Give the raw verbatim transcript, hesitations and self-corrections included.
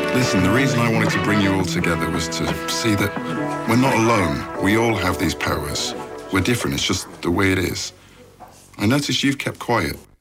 Listen, the reason I wanted to bring you all together was to see that we're not alone. We all have these powers. We're different. It's just the way it is. I noticed you've kept quiet.